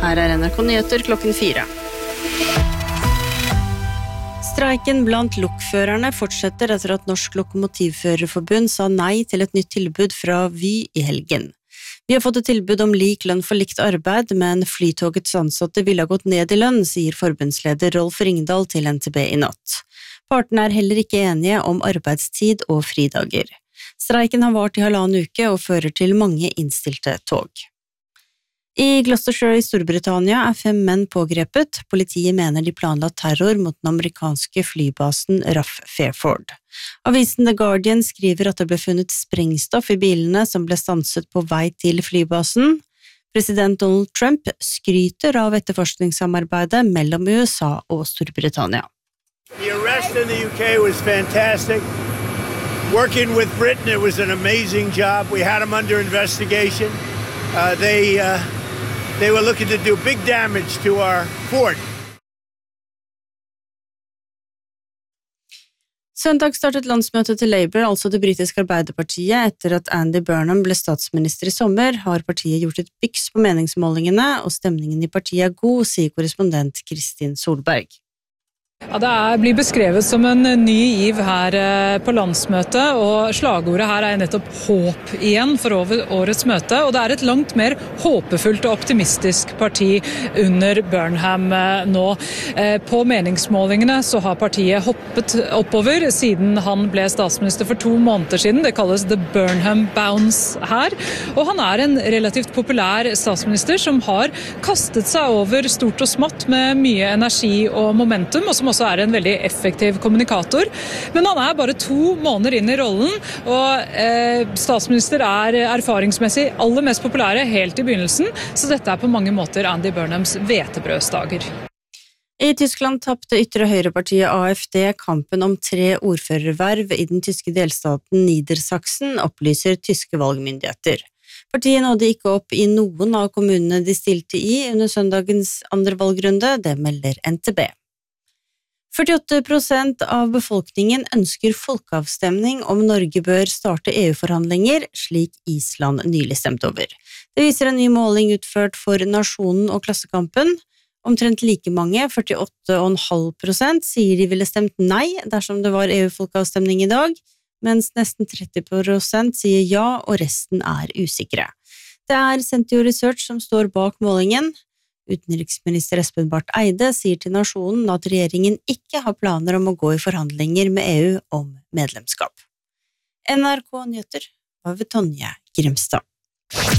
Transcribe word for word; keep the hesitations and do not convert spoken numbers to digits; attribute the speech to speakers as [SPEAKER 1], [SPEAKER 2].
[SPEAKER 1] Her er N R K Nyheter klokken fire. Streiken blant lokførerne fortsetter etter at Norsk Lokomotivførerforbund sa nei til et nytt tilbud fra Vy i helgen. Vi har fått et tilbud om lik lønn for likt arbeid, men Flytogets ansatte ville ha gått ned i lønn, sier forbundsleder Rolf Ringdal til N T B i natt. Partene er heller ikke enige om arbeidstid og fridager. Streiken har vart i halvannen uke og fører til mange innstilte tog. I Gloucestershire i Storbritannia er fem menn pågrepet. Politiet mener de planla terror mot den amerikanske flybasen R A F Fairford. Avisen The Guardian skriver at det ble funnet sprengstoff i bilene som ble stanset på vei til flybasen. President Donald Trump skryter av etterforskningssamarbeidet mellom U S A og Storbritannia.
[SPEAKER 2] The arrest in the U K was fantastic. Working with Britain, it was an amazing job. We had them under investigation. Uh, they... Uh... They were looking to do big damage to our fort.
[SPEAKER 1] Søndag startet landsmøtet til Labour, altså det britiske arbeiderpartiet. Etter at Andy Burnham ble statsminister i sommer, har partiet gjort et byks på meningsmålingene, og stemningen i partiet er god, sier korrespondent Kristin Solberg.
[SPEAKER 3] Ja, det er, blir beskrevet som en ny giv her på landsmøtet, og slagordet her er nettopp håp igjen for over årets møte, og det er et langt mer håpefullt og optimistisk parti under Burnham nå. På meningsmålingene så har partiet hoppet oppover siden han ble statsminister for to måneder siden. Det kalles The Burnham Bounce her, og han er en relativt populær statsminister som har kastet seg over stort og smått med mye energi og momentum, og som også er en veldig effektiv kommunikator. Men han er bare to måneder inn i rollen, og eh, statsminister er erfaringsmessig aller mest populære helt i begynnelsen, så dette er på mange måter Andy Burnhams hvetebrødsdager.
[SPEAKER 1] I Tyskland tappte ytre høyrepartiet A F D kampen om tre ordførerverv i den tyske delstaten Niedersachsen, opplyser tyske valgmyndigheter. Partiet nådde ikke opp i noen av kommunene de stilte i under søndagens andre valgrunde, det melder N T B. førtiåtte prosent av befolkningen ønsker folkeavstemning om Norge bør starte E U-forhandlinger, slik Island nylig stemte over. Det viser en ny måling utført for Nasjonen og Klassekampen. Omtrent like mange, førtiåtte komma fem prosent, sier de ville stemt nei dersom det var E U-folkeavstemning i dag, mens nesten tretti prosent sier ja, og resten er usikre. Det er Sentio Research som står bak målingen. Utenriksminister Espen Barth Eide sier til Nasjonen at regjeringen ikke har planer om å gå i forhandlinger med E U om medlemskap. N R K Nyheter var ved Tonje Grimstad.